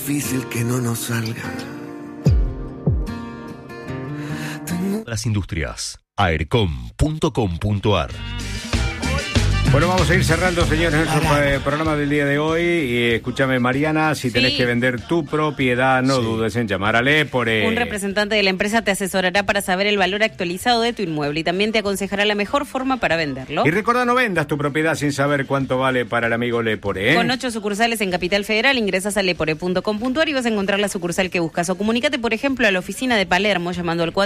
difícil que no nos salgan. Las industrias. Aercom.com.ar. Bueno, vamos a ir cerrando, señores, nuestro programa del día de hoy. Y escúchame, Mariana, si tenés que vender tu propiedad, no dudes en llamar a Lepore. Un representante de la empresa te asesorará para saber el valor actualizado de tu inmueble y también te aconsejará la mejor forma para venderlo. Y recuerda, no vendas tu propiedad sin saber cuánto vale para el amigo Lepore, ¿eh? Con 8 sucursales en Capital Federal, ingresas a lepore.com.ar y vas a encontrar la sucursal que buscas. O comunícate, por ejemplo, a la oficina de Palermo llamando al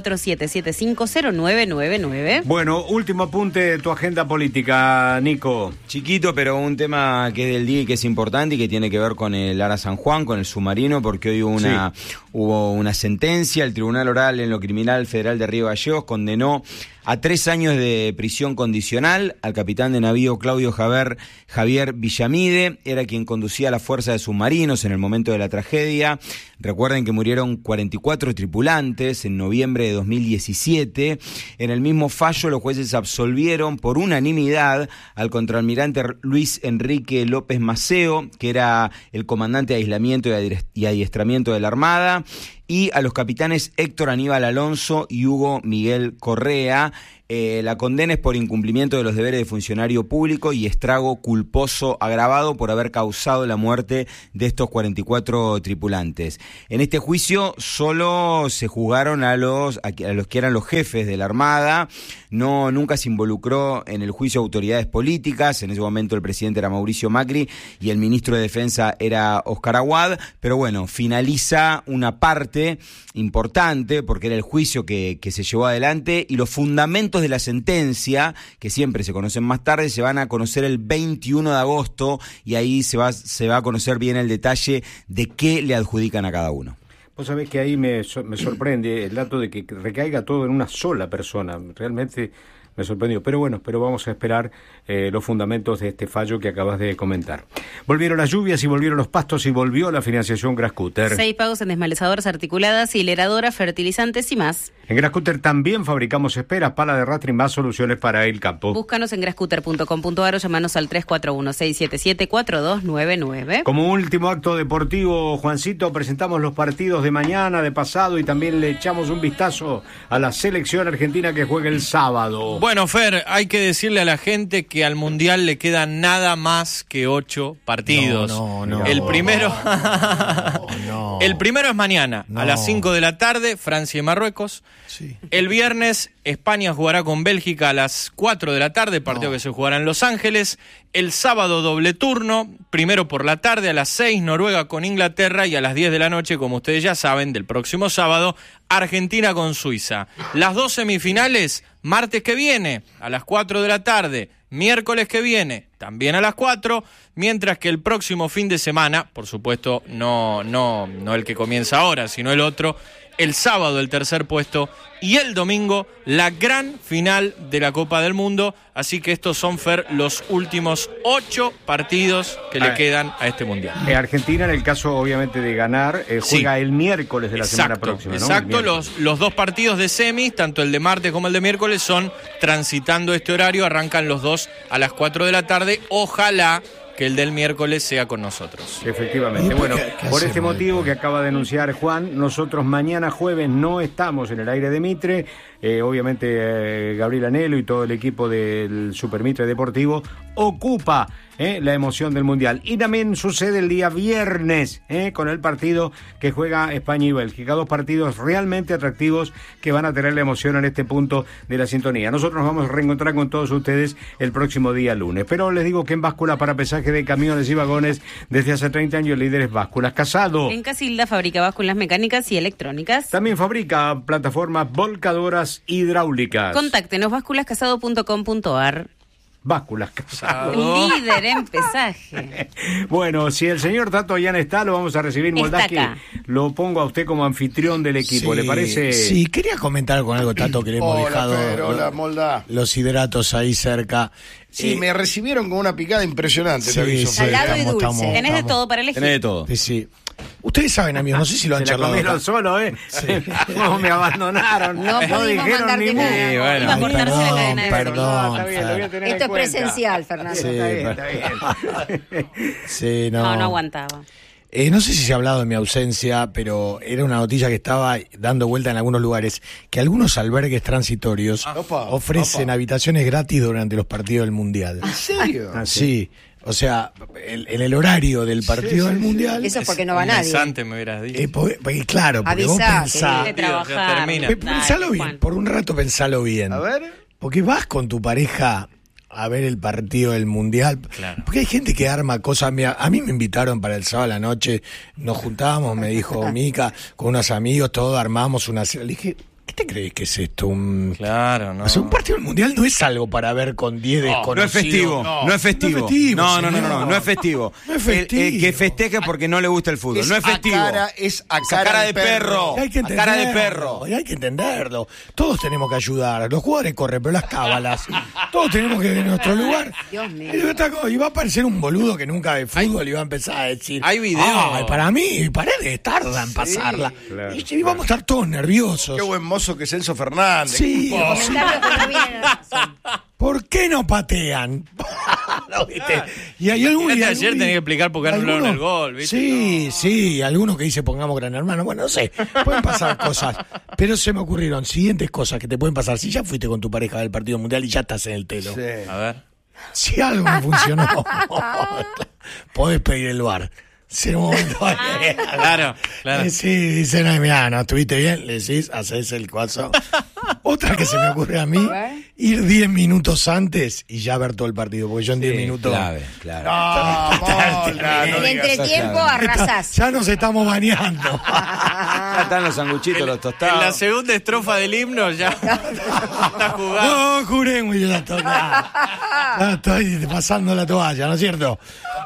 47750999. Bueno, último apunte de tu agenda política, Nico. Chiquito, pero un tema que es del día y que es importante y que tiene que ver con el Ara San Juan, con el submarino, porque hoy hubo una sentencia. El Tribunal Oral en lo Criminal Federal de Río Gallegos condenó a 3 años de prisión condicional al capitán de navío Claudio Javier Villamide. Era quien conducía la fuerza de submarinos en el momento de la tragedia. Recuerden que murieron 44 tripulantes en noviembre de 2017. En el mismo fallo, los jueces absolvieron por unanimidad al contraalmirante Luis Enrique López Maceo, que era el comandante de aislamiento y adiestramiento de la Armada, y a los capitanes Héctor Aníbal Alonso y Hugo Miguel Correa. La condena es por incumplimiento de los deberes de funcionario público y estrago culposo agravado por haber causado la muerte de estos 44 tripulantes. En este juicio solo se juzgaron a los que eran los jefes de la Armada. Nunca se involucró en el juicio autoridades políticas. En ese momento el presidente era Mauricio Macri y el ministro de Defensa era Oscar Aguad. Pero bueno, finaliza una parte importante porque era el juicio que se llevó adelante, y los fundamentos de la sentencia, que siempre se conocen más tarde, se van a conocer el 21 de agosto y ahí se va a conocer bien el detalle de qué le adjudican a cada uno. Vos sabés que ahí me sorprende el dato de que recaiga todo en una sola persona. Realmente me sorprendió. Pero bueno, vamos a esperar los fundamentos de este fallo que acabas de comentar. Volvieron las lluvias y volvieron los pastos y volvió la financiación Grascutter. 6 pagos en desmalezadoras articuladas, hileradoras, fertilizantes y más. En Grascutter también fabricamos esperas, pala de arrastre y más soluciones para el campo. Búscanos en grascutter.com.ar o llamanos al 341-677-4299. Como último acto deportivo, Juancito, presentamos los partidos de mañana, de pasado, y también le echamos un vistazo a la selección argentina que juega el sábado. Bueno, Fer, hay que decirle a la gente que al Mundial le quedan nada más que 8 partidos. El primero El primero es mañana, a las 5 de la tarde, Francia y Marruecos. Sí. El viernes, España jugará con Bélgica a las 4 de la tarde, partido que se jugará en Los Ángeles. El sábado, doble turno, primero por la tarde, a las 6, Noruega con Inglaterra, y a las 10 de la noche, como ustedes ya saben, del próximo sábado, Argentina con Suiza. Las 2 semifinales, martes que viene, a las 4 de la tarde, miércoles que viene, también a las 4, mientras que el próximo fin de semana, por supuesto, no el que comienza ahora, sino el otro, el sábado el tercer puesto y el domingo la gran final de la Copa del Mundo. Así que estos son, Fer, los últimos 8 partidos que le quedan a este Mundial. Argentina, en el caso obviamente de ganar, juega el miércoles de la semana próxima, ¿no? Exacto, los 2 partidos de semis, tanto el de martes como el de miércoles, son transitando este horario, arrancan los 2 a las 4 de la tarde. Ojalá que el del miércoles sea con nosotros. Efectivamente. Bueno, por este motivo que acaba de anunciar Juan, nosotros mañana jueves no estamos en el aire de Mitre. Obviamente Gabriel Anhelo y todo el equipo del Super Mitre Deportivo ocupa la emoción del Mundial. Y también sucede el día viernes con el partido que juega España y Bélgica. 2 partidos realmente atractivos que van a tener la emoción en este punto de la sintonía. Nosotros nos vamos a reencontrar con todos ustedes el próximo día lunes. Pero les digo que en báscula para pesaje de camiones y vagones, desde hace 30 años, líderes Básculas Casado. En Casilda fabrica básculas mecánicas y electrónicas. También fabrica plataformas volcadoras hidráulicas. Contáctenos, básculascasado.com.ar. Básculas Casado. Líder en pesaje. Bueno, si el señor Tato ya no está, lo vamos a recibir. Moldaki, lo pongo a usted como anfitrión del equipo, ¿le parece? Sí, quería comentar con algo, Tato, que le hemos dejado hola, Molda. Los hidratos ahí cerca. Sí, me recibieron con una picada impresionante, te aviso. Salado y dulce. Tenés de todo para elegir. Tenés de todo. Sí. Ustedes saben, amigos, no sé si lo han charlado. Se la comieron solo, Sí. No, me abandonaron. No dijeron ni mu. Iba a cortarse la cadena de perdón. Está bien, lo voy a tener Esto en es presencial, Fernando. Sí, está bien. Sí, no aguantaba. No sé si se ha hablado de mi ausencia, pero era una noticia que estaba dando vuelta en algunos lugares, que algunos albergues transitorios ofrecen habitaciones gratis durante los partidos del Mundial. ¿En serio? Sí. O sea, en el horario del partido del Mundial. Eso es porque no va nadie. Me hubieras dicho. Claro, porque vos pensás. Pensalo bien, Juan. por un rato pensalo bien. A ver. Porque vas con tu pareja a ver el partido del Mundial. Claro. Porque hay gente que arma cosas. Mira, a mí me invitaron para el sábado a la noche, nos juntábamos, me dijo Mica, con unos amigos, todos armamos una. Le dije, ¿qué te crees que es esto? Claro, no. O sea, un partido del Mundial no es algo para ver con 10 desconocidos. No es festivo, no es festivo. No es festivo. No es festivo. Que festeje porque no le gusta el fútbol. No es festivo. Es a cara de perro. Y hay que A cara de perro. Y hay que entenderlo. Todos tenemos que ayudar. Los jugadores corren, pero las cábalas. Todos tenemos que ir en nuestro lugar. Dios mío. Y va a aparecer un boludo que nunca ve fútbol y va a empezar a decir. Hay videos. Para mí, Paredes tarda en pasarla. claro, y vamos a estar todos nerviosos. Qué buen mozo que es Enzo Fernández. Sí, o sea, Comentario que no viene a la razón. ¿por qué no patean? ¿No, viste? Y hay algunos. Fíjate, ayer tenía que explicar por qué anularon el gol, ¿viste? Sí, algunos que dice pongamos Gran Hermano. Bueno, no sé, pueden pasar cosas. Pero se me ocurrieron siguientes cosas que te pueden pasar. Si ya fuiste con tu pareja del partido mundial y ya estás en el telo. Sí. A ver. Si algo no funcionó, podés pedir el VAR. Si en un momento Claro. Sí, dice, no, mirá, no estuviste bien, le decís, haces el cuazo. Otra que se me ocurre a mí, ir 10 minutos antes y ya ver todo el partido, porque yo en 10 minutos. Clave. En entretiempo arrasás. Ya nos estamos bañando. Ya están los sanguchitos, los En tostados. la segunda estrofa del himno ya está jugando. No, juremos, yo ya estoy pasando la toalla, ¿no es cierto?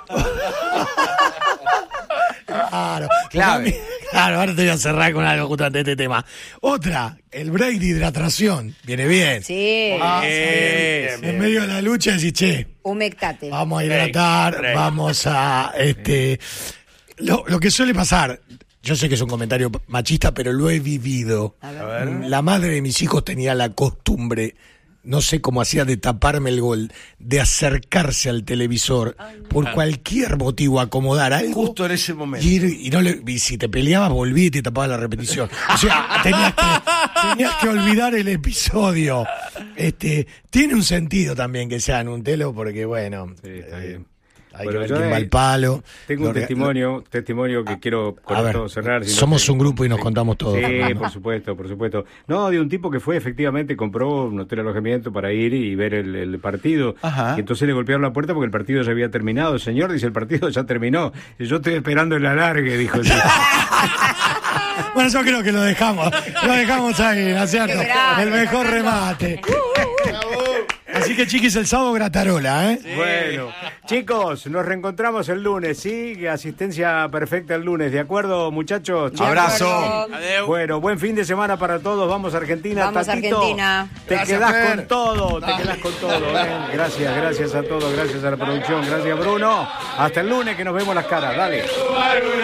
Claro, ahora te voy a cerrar con algo justamente de este tema. Otra, el break de hidratación. Viene bien. Sí. En medio de la lucha decís, che, Humectate. vamos a hidratar, vamos a... Lo que suele pasar, yo sé que es un comentario machista, pero lo he vivido. A ver. La madre de mis hijos tenía la costumbre, no sé cómo hacía, de taparme el gol, de acercarse al televisor por cualquier motivo, acomodar algo. Justo en ese momento. Y si te peleabas, volví y te tapaba la repetición. O sea, tenías que olvidar el episodio. Tiene un sentido también que sea en un telo, porque bueno, Sí, está bien. hay Bueno, que ver yo quién va al palo. Tengo un testimonio que quiero con A ver, esto cerrar. si no somos sé. un grupo y nos contamos todo. Sí, Fernando. por supuesto. No, de un tipo que fue, efectivamente, compró un hotel alojamiento para ir y ver el partido. Ajá. Y entonces le golpearon la puerta porque el partido ya había terminado. El señor dice, el partido ya terminó. Y yo estoy esperando el alargue, dijo el tipo. Bueno, yo creo que lo dejamos ahí, ¿no es cierto? Qué grande, El mejor remate. Así que, chiquis, el sábado Gratarola, ¿eh? Sí. Bueno, chicos, nos reencontramos el lunes, ¿sí? Asistencia perfecta el lunes, ¿de acuerdo, muchachos? De Abrazo. acuerdo. Adeu. Bueno, buen fin de semana para todos. Vamos a Argentina. Vamos, Tatito, Argentina. Te Gracias, quedás Fer. con todo, te quedás con todo. Gracias a todos, gracias a la producción, gracias Bruno. Hasta el lunes que nos vemos las caras, dale.